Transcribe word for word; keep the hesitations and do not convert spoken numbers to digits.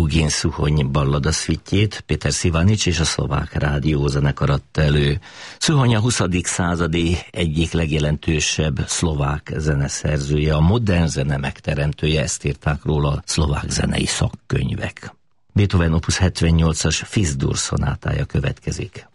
Dugin Szuhony ballada szvitjét Péter Szivanics és a Szlovák Rádió zenekar adta elő. Szuhony a huszadik századi egyik legjelentősebb szlovák zeneszerzője, a modern zene megteremtője, ezt írták róla a szlovák zenei szakkönyvek. Beethoven opus hetvennyolcas Fis-dur szonátája következik.